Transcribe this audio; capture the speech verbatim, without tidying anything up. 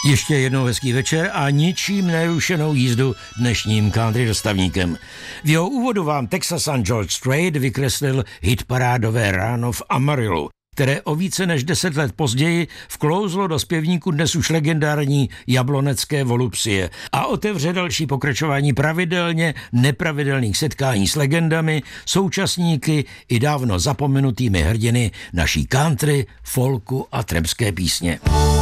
Ještě jednou hezký večer a ničím nerušenou jízdu dnešním country dostavníkem. V jeho úvodu vám Texasan George Strait vykreslil hitparádové ráno v Amarillu, které o více než deset let později vklouzlo do zpěvníku dnes už legendární jablonecké volupsie a otevře další pokračování pravidelně nepravidelných setkání s legendami, současníky i dávno zapomenutými hrdiny naší country, folku a trampské písně.